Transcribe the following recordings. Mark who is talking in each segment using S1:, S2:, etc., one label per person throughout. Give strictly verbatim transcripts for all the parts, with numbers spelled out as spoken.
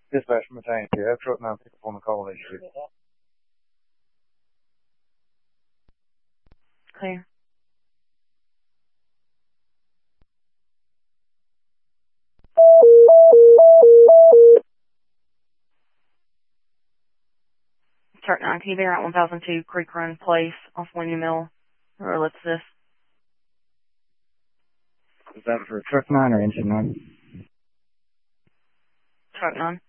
S1: Dispatch from Matane to F truck nine, pick up on the call issue.
S2: Clear. Truck nine, can you be around one thousand two Creek Run Place off Winnie Mill, or Ellipsis?
S1: Is that for truck nine or engine nine?
S2: Truck nine.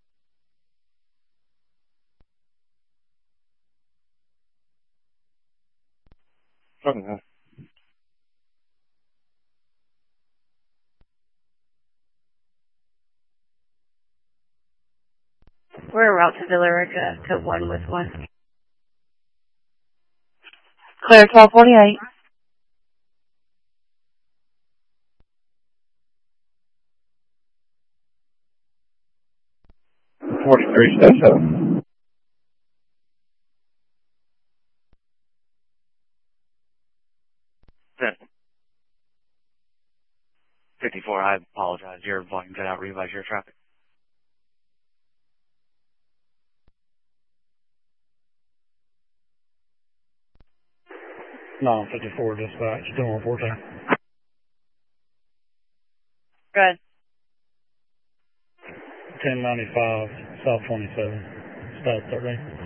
S1: Truck nine.
S2: We're route to Villarica, code one with one. Clear twelve forty-eight.
S1: forty-three, step seven.
S3: fifty-four, I apologize. Your volume cut out. Revise your traffic.
S1: nine fifty-four, dispatch, two one fourteen.
S2: Good.
S1: ten ninety-five, South twenty-seven, South thirteen.